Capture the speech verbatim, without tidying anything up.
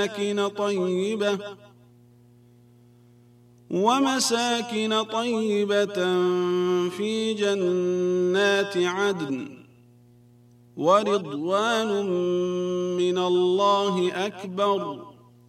ومساكن طيبة ومساكن طيبة في جنات عدن ورضوان من الله أكبر